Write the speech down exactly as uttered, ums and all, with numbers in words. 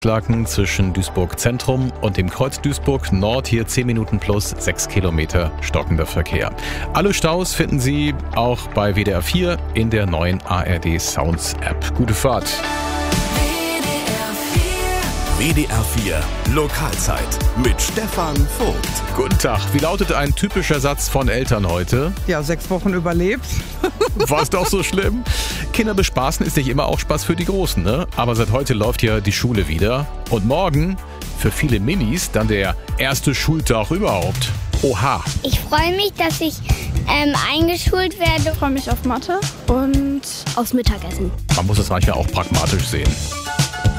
Laken zwischen Duisburg Zentrum und dem Kreuz Duisburg Nord, hier zehn Minuten plus sechs Kilometer stockender Verkehr. Alle Staus finden Sie auch bei W D R vier in der neuen A R D Sounds App. Gute Fahrt. W D R vier Lokalzeit mit Stefan Vogt. Guten Tag. Wie lautet ein typischer Satz von Eltern heute? Ja, sechs Wochen überlebt. War es doch so schlimm? Kinder bespaßen ist nicht immer auch Spaß für die Großen, ne? Aber seit heute läuft ja die Schule wieder. Und morgen, für viele Minis, dann der erste Schultag überhaupt. Oha. Ich freue mich, dass ich ähm, eingeschult werde. Ich freue mich auf Mathe und aufs Mittagessen. Man muss das manchmal auch pragmatisch sehen.